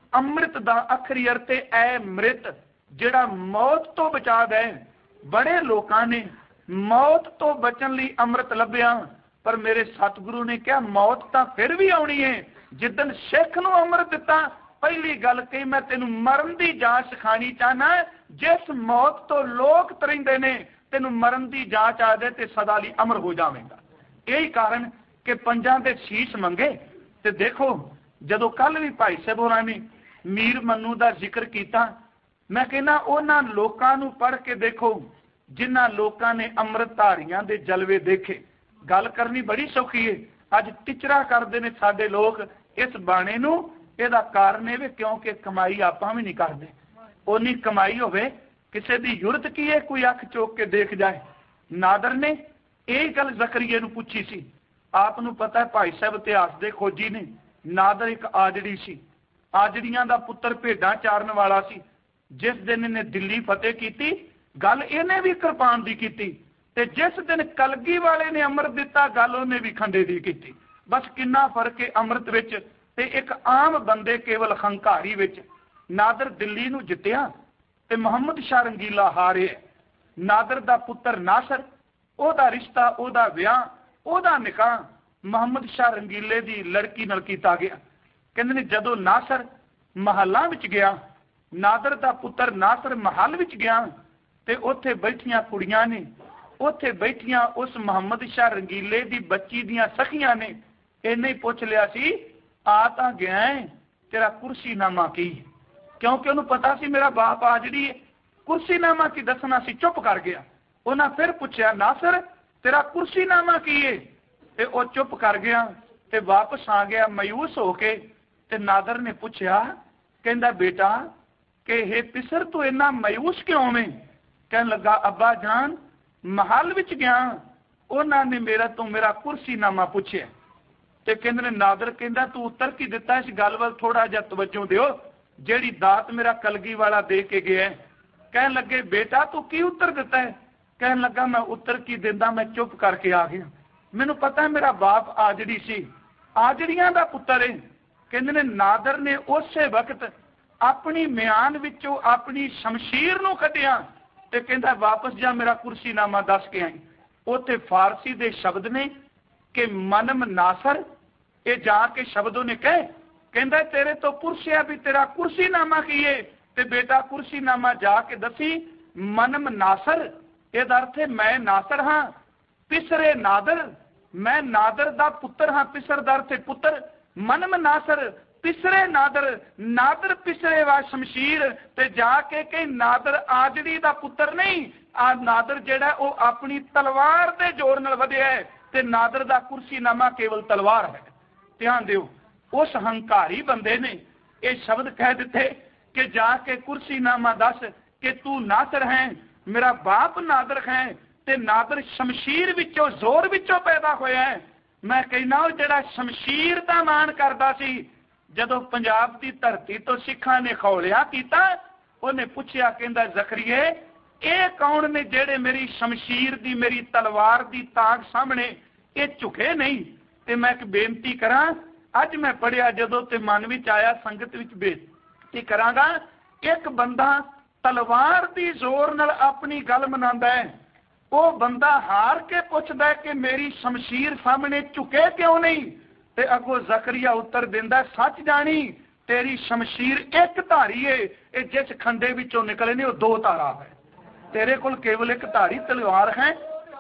अमृत दा आखरी अर्थ ऐ मृत, जिहड़ा मौत तो बचा दे। बड़े लोकां ने मौत तो बचन लई अमृत लभ्या, पर मेरे सतगुरु ने कहा मौत तां फिर भी आउणी है। जिद्दन सिख नूं अमृत दिता, पहली गल कही मैं तेनू मरण दी जांच सिखानी चाहना, जिस मौत तो लोग तरिंदे ने तेनू मरण दी जांच आ जाए ते सदा लई अमर हो जावेगा। यही कारण कि पंजां दे शीश मंगे। ते देखो जदों कल भी भाई साहब होरां ने मीर मन्नू दा जिक्र कीता, मैं कहना उन्हां लोकां नूं पढ़ के देखो जिन्हां लोकां ने अमृत धारियां दे जलवे देखे। गल करनी बड़ी सौखी है, अज टिचरा करते हैं साडे लोग इस बाणे नूं। इहदा कारण है क्योंकि कमाई आपां भी नहीं करते। उन्नी कमाई होवे किसी की जुरत की है कोई अख चुक के देख जाए। नादर ने यही गल जकरिया नूं पूछी सी। आप नूं पता है भाई साहब इतिहास के खोजी ने, नादर एक आजड़ी सी, आजड़ियां दा पुत्र भेडां चारन वाला सी। जिस दिन इन्हें दिल्ली फतेह की गल इन्हें भी कृपान दी की, ते जिस दिन कलगी वाले ने अमृत दिता गल उन्हें भी खंडे दी की। बस किन्ना फर्क है अमृत विच ते एक आम बंदे केवल हंकारी विच। नादर दिल्ली नूं जित्तिया ते मुहम्मद शाह रंगीला हारे। नादर दा पुत्र नासर, ओदा रिश्ता, ओदा विआह, ओदा निकाह मुहम्मद शाह रंगीले दी लड़की नाल कीता गया। कहंदे ने जदों नासर महलां विच गया, नादर दा पुत्र नासर महल विच गया ते उत्थे बैठियां कुड़ियां ने, उत्थे बैठियां उस मुहम्मद शाह रंगीले दी बच्ची दियां सखियां ने इन्हें ही पुछ लिया सी, आ तां गया है तेरा कुर्सीनामा की? क्योंकि उन्होंने पता सी मेरा बाप आजड़ी है, कुर्सीनामा की दसना सी। चुप कर गया। उन्हें फिर पूछा नासर तेरा कुर्सीनामा की है? ते वो चुप कर गया ते वापस आ गया मायूस होके। ते नादर ने पूछा, कहंदा बेटा कि हे पिसर तू इन्ना मायूस क्यों में? कहने लगा अब्बा जान महल विच गया, उन्होंने मेरा कुर्सीनामा पूछे। ते कहंदे ने नादर कहंदा तू उत्तर की दिता? इस गल वल थोड़ा जिहा तवज्जो दिओ जेड़ी दात मेरा कलगी वाला दे के गया है। कहने लगे बेटा तू की उत्तर दिता है? कहने लगा मैं उत्तर की दिंदा, मैं चुप करके आ गया। मैनू पता है मेरा बाप आजड़ी सी, आजड़ियां दा पुत्र है। कहंदे ने नादर ने उस वक्त अपनी म्यान विचों अपनी शमशीर नूं कढिया ते कहंदा वापस जा मेरा कुर्सीनामा दस के आई। उत्थे फारसी दे शब्द ने कि मनम नासर, ये जाके शब्दों ने कहे कहंदा तेरे तो पुरसिया भी तेरा कुर्सीनामा की है ते बेटा कुर्सीनामा जाके दसी। मनम नासर इहदा अर्थ है मैं नासर हाँ, पिसरे नादर मैं नादर दा पुत्र हाँ। पिसर दा अर्थ है पुत्र। मनम नासर पिसरे नादर, नादर पिसरे वा शमशीर ते जाके कहीं नादर आजड़ी दा पुत्र नहीं, आ नादर जेड़ा वो अपनी तलवार दे जोर नाल वधिया है ते नादर दा कुर्सीनामा केवल तलवार है। ध्यान दिओ उस हंकारी बंदे ने ये शब्द कह दिते कि जाके कुर्सीनामा दस कि तू नासर है, मेरा बाप नादर है ते नादर शमशीर विचों जोर विचों पैदा होया है। मैं कहना जेड़ा शमशीर दा मान करदा सी, जदों पंजाब की धरती तो सिखां ने खौलिया कीता, उन्हें पूछया कहंदा जकरिए ये कौन ने जेड़े मेरी शमशीर दी मेरी तलवार दी ताक सामने ये झुके नहीं? ते मैं एक बेनती करा, अज मैं पढ़िया जदों ते मन विच आया संगत विच बेनती करांगा। एक बंदा तलवार दी जोर नाल अपनी गल मनांदा है, वो बंदा हार के पुछदा है कि मेरी शमशीर सामने झुके क्यों नहीं? ते अगो जकरिया उत्तर दिंदा सच जानी तेरी शमशीर एक धारी है, ये जिस खंडे विचों निकले ने वो दो धारा है। तेरे कोल केवल एक धारी तलवार है,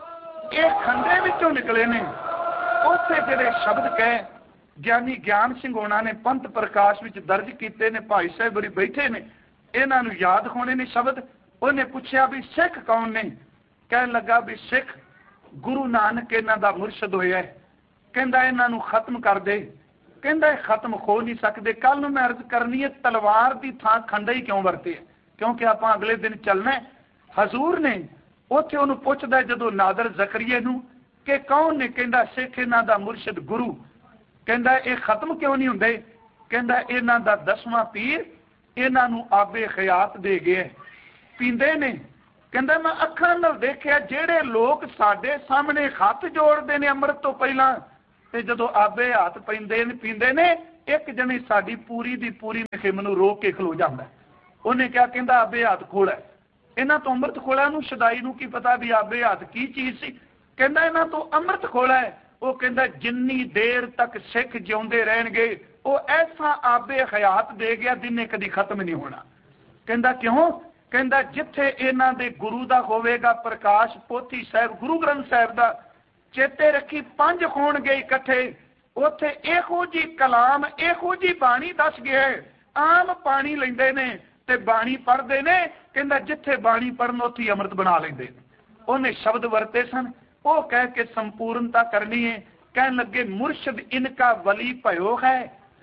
ये खंडे विचों निकले ने। उत्थे जेड़े शब्द कहे ज्ञानी ज्ञान सिंह होना ने पंथ प्रकाश विच दर्ज कीते ने, भाई साहब बड़ी बैठे ने, इन्हां नूं याद होने ने शब्द। उन्हें पूछया भी सिख कौन ने? कहने लगा भी सिख गुरु नानक इन्हां दा मुर्शद होया है। कहंदा इन्हां नूं खत्म कर दे। कहंदा खत्म हो नहीं सकते। कल नूं मैं अर्ज करनी है तलवार की थां खंडा ही क्यों वरते है? क्योंकि आपां अगले दिन चलना है। हजूर ने उत्थे उहनूं पुछदा जदों नादर जकरिया नूं कि कौन ने? कहंदा सिख इन्हां दा मुर्शद गुरु। कहंदा ये खत्म क्यों नहीं हुंदे? कहंदा इन्हां दा 10वां पीर इन्हां नूं आबे खयात दे गया, पींदे ने। कहंदा मैं अखां नाल देखिया जेड़े लोग साडे सामने हथ जोड़दे ने अमृत तो पहलां ते जदों आबे हाथ पींदे ने एक जने साडी पूरी दी पूरी मुहिम नूं रोक के खलो जांदा। उन्हें क्या कहंदा आबे हाथ खोला। इन्हां तो अमृत खोला नूं शदाई नूं की पता भी आबे हाथ की चीज़ सी। कहंदा इन्हां तो अमृत खोला है। वो कहंदा जिन्नी देर तक सिख जिउंदे रहणगे वो ऐसा आबे हयात दे गया जिन्हें कदी खत्म नहीं होना। कहंदा क्यों? कहंदा जिथे इन्हां दे गुरु दा होवेगा प्रकाश पोथी साहिब गुरु ग्रंथ साहिब दा चेते रखी 5 होणगे इकट्ठे उत्थे इहो जी कलाम इहो जी बाणी दस गया है। आम पानी लेंदे ने ते बाणी पढ़दे ने। कहंदा जिथे बाणी पढ़न उत्थे अमृत बना लेंदे। उन्हें शब्द वरते सन वो कह के संपूर्णता करनी है। कहने लगे मुर्शद इनका वली भयो है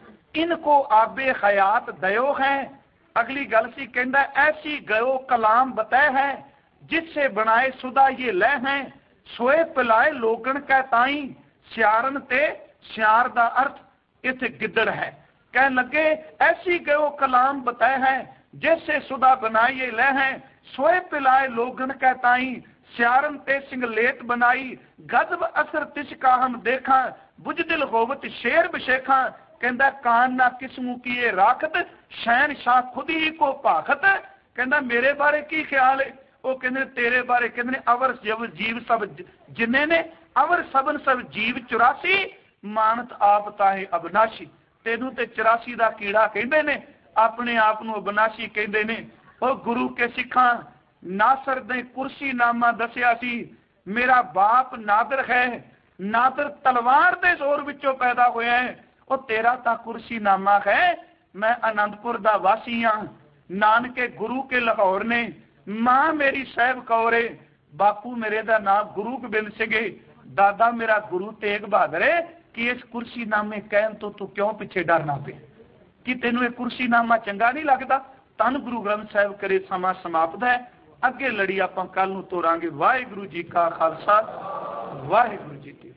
इनको आबे हयात दयो है। अगली गल सी कहंदा ऐसी गयो कलाम बताए है जिससे बनाए सुधा ये लह है सोए पिलाए लोगन का ताई सियारन ते सियार दा अर्थ इथे गिद्दड़ है। कहने लगे ऐसी गयो कलाम बताए है जैसे सुधा बनाई ये लह है सोए पिलाए लोगन का ताई सियारन ते सिंगलेट बनाई गजब असर तिसका हम देखा बुजदिल होवत शेर बशेखा। कहंदा कान ना किस्मू की ये राखत शहनशाह खुद ही को भाखत। कहंदा मेरे बारे की ख्याल है? वो कहंदे तेरे बारे कहंदे अवर जब जीव सब जिन्ने ने अवर सबन सब जीव 84 मानत आप ताहे अबनाशी। तेनू ते 84 दा कीड़ा कहंदे ने अपने आप नू अबनाशी कहंदे ने। ओ गुरु के सिखा नासर ने कुर्सी नामा दसिया सी मेरा बाप नादर है नादर तलवार दे जोर विचों पैदा होया है। ओ तेरा ता कुर्सी नामा है मैं आनंदपुर दा वासी हाँ नानके गुरु के लाहौर ने मां मेरी साहब कौरे बापू मेरे दा नाम गुरु गोबिंद सिंह दादा मेरा गुरु तेग बहादुर है। कि इस कुर्सी नामे कहन तो तू क्यों पिछे डरना पे कि तेनू ये कुर्सी नामा चंगा नहीं लगता। धन गुरु ग्रंथ साहिब करे समा समाप्त है। अगे लड़ी आपां कल नूं तोरांगे। वाहिगुरू जी का खालसा वाहिगुरू जी की